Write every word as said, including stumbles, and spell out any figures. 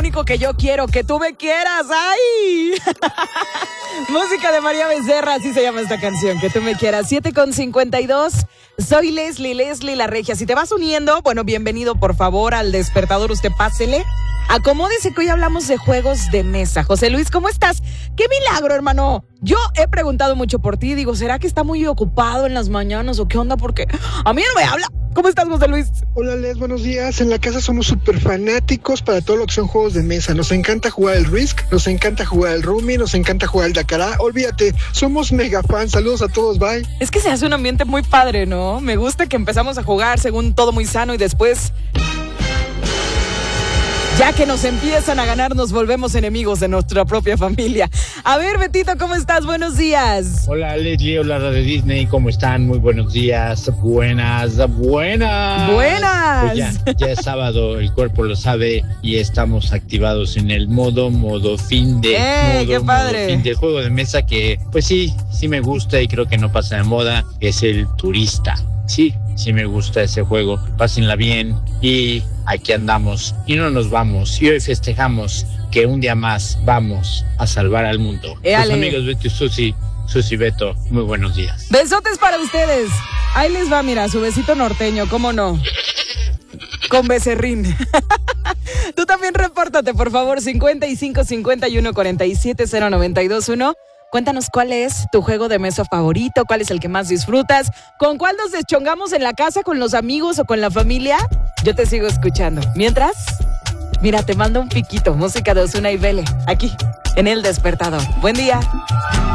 único que yo quiero, que tú me quieras. ¡Ay! Música de María Becerra, así se llama esta canción, que tú me quieras. siete con cincuenta y dos. Soy Leslie, Leslie La Regia. Si te vas uniendo, bueno, bienvenido por favor al despertador. Usted pásele. Acomódese que hoy hablamos de juegos de mesa. José Luis, ¿cómo estás? ¡Qué milagro, hermano! Yo he preguntado mucho por ti. Digo, ¿será que está muy ocupado en las mañanas o qué onda? Porque a mí no me habla. ¿Cómo estás, José Luis? Hola, Les, buenos días. En la casa somos súper fanáticos para todo lo que son juegos de mesa. Nos encanta jugar el Risk, nos encanta jugar el Rummy, nos encanta jugar el Dakará. Olvídate, somos mega fans. Saludos a todos, bye. Es que se hace un ambiente muy padre, ¿no? Me gusta que empezamos a jugar según todo muy sano y después... ya que nos empiezan a ganar, nos volvemos enemigos de nuestra propia familia. A ver, Betito, ¿cómo estás? Buenos días. Hola, Leslie, hola, Radio Disney, ¿cómo están? Muy buenos días, buenas, buenas. Buenas. Pues ya, ya es sábado, el cuerpo lo sabe y estamos activados en el modo, modo fin de... ¡Eh, modo, qué padre! Modo fin de juego de mesa que, pues sí, sí me gusta y creo que no pasa de moda, es el turista. Sí, sí me gusta ese juego, pásenla bien y aquí andamos y no nos vamos y hoy festejamos que un día más vamos a salvar al mundo. Éale. Los amigos Beto y Susi, Susi Beto, muy buenos días. Besotes para ustedes. Ahí les va, mira, su besito norteño, ¿cómo no? Con becerrín. Tú también repórtate, por favor, cincuenta y cinco, cincuenta y uno, cuarenta y siete, cero noventa y dos uno. Cuéntanos cuál es tu juego de mesa favorito, cuál es el que más disfrutas, con cuál nos deschongamos en la casa, con los amigos o con la familia. Yo te sigo escuchando. Mientras, mira, te mando un piquito, música de Ozuna y Vele, aquí, en El Despertador. Buen día.